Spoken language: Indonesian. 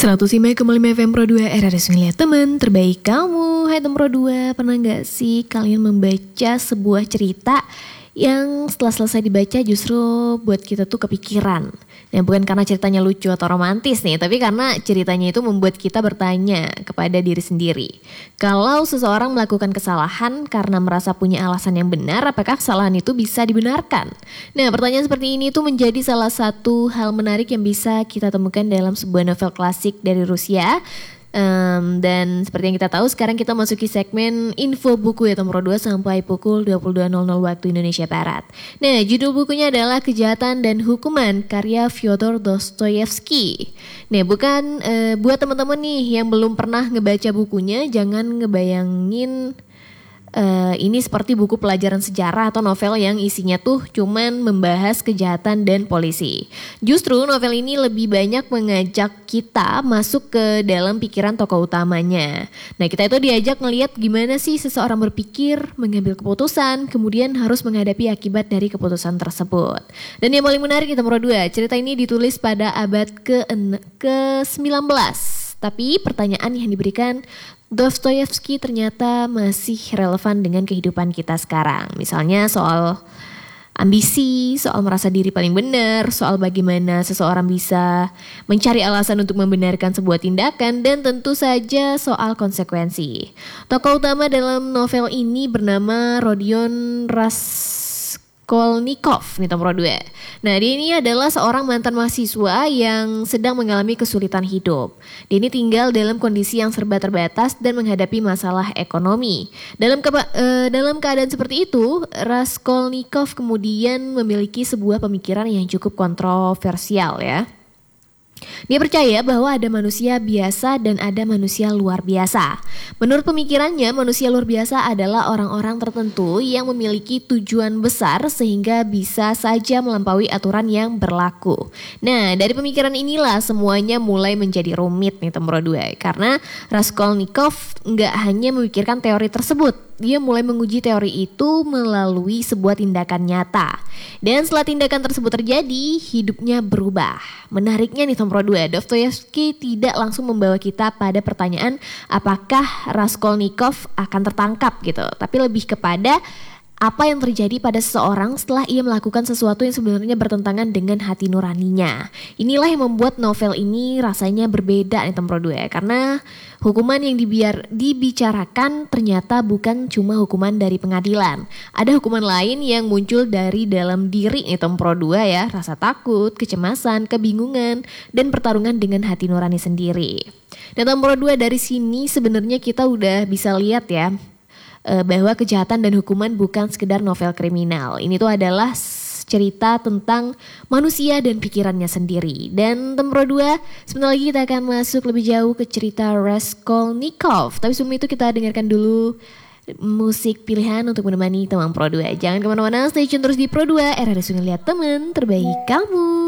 105,5 FM Pro 2 RRS Ngeliat Temen terbaik kamu. Hai temen Pro 2, pernah gak sih kalian membaca sebuah cerita yang setelah selesai dibaca justru buat kita tuh kepikiran. Nah, bukan karena ceritanya lucu atau romantis nih, tapi karena ceritanya itu membuat kita bertanya kepada diri sendiri. Kalau seseorang melakukan kesalahan karena merasa punya alasan yang benar, apakah kesalahan itu bisa dibenarkan? Nah, pertanyaan seperti ini tuh menjadi salah satu hal menarik yang bisa kita temukan dalam sebuah novel klasik dari Rusia. Dan seperti yang kita tahu sekarang kita masuki segmen info buku ya teman Pro 2 sampai pukul 22.00 waktu Indonesia Barat. Nah, judul bukunya adalah Kejahatan dan Hukuman karya Fyodor Dostoyevsky. Nah, buat teman-teman nih yang belum pernah ngebaca bukunya, jangan ngebayangin ini seperti buku pelajaran sejarah atau novel yang isinya tuh cuman membahas kejahatan dan polisi. Justru novel ini lebih banyak mengajak kita masuk ke dalam pikiran tokoh utamanya. Nah, kita itu diajak ngelihat gimana sih seseorang berpikir, mengambil keputusan, kemudian harus menghadapi akibat dari keputusan tersebut. Dan yang paling menarik kita Pro 2, cerita ini ditulis pada abad ke-19. Tapi pertanyaan yang diberikan Dostoyevsky ternyata masih relevan dengan kehidupan kita sekarang. Misalnya soal ambisi, soal merasa diri paling benar, soal bagaimana seseorang bisa mencari alasan untuk membenarkan sebuah tindakan, dan tentu saja soal konsekuensi. Tokoh utama dalam novel ini bernama Rodion Raskolnikov nih Pro 2. Nah, dia ini adalah seorang mantan mahasiswa yang sedang mengalami kesulitan hidup. Dia ini tinggal dalam kondisi yang serba terbatas dan menghadapi masalah ekonomi. Dalam keadaan seperti itu, Raskolnikov kemudian memiliki sebuah pemikiran yang cukup kontroversial ya. Dia percaya bahwa ada manusia biasa dan ada manusia luar biasa. Menurut pemikirannya, manusia luar biasa adalah orang-orang tertentu yang memiliki tujuan besar sehingga bisa saja melampaui aturan yang berlaku. Nah, dari pemikiran inilah semuanya mulai menjadi rumit nih Temro 2. Karena Raskolnikov nggak hanya memikirkan teori tersebut, dia mulai menguji teori itu melalui sebuah tindakan nyata. Dan setelah tindakan tersebut terjadi, hidupnya berubah. Menariknya nih Pro 2, Dostoyevsky tidak langsung membawa kita pada pertanyaan apakah Raskolnikov akan tertangkap gitu, tapi lebih kepada apa yang terjadi pada seseorang setelah ia melakukan sesuatu yang sebenarnya bertentangan dengan hati nuraninya. Inilah yang membuat novel ini rasanya berbeda nih Pro 2, karena hukuman yang dibicarakan ternyata bukan cuma hukuman dari pengadilan. Ada hukuman lain yang muncul dari dalam diri nih Pro 2 ya, rasa takut, kecemasan, kebingungan, dan pertarungan dengan hati nurani sendiri. Dan Pro 2 dari sini sebenarnya kita udah bisa lihat ya, bahwa kejahatan dan hukuman bukan sekedar novel kriminal. Ini tuh adalah cerita tentang manusia dan pikirannya sendiri. Dan Pro 2, sebentar lagi kita akan masuk lebih jauh ke cerita Raskolnikov. Tapi sebelum itu kita dengarkan dulu musik pilihan untuk menemani teman Pro 2. Jangan kemana-mana, stay tune terus di Pro 2, RRS Ngeliat Temen terbaik kamu.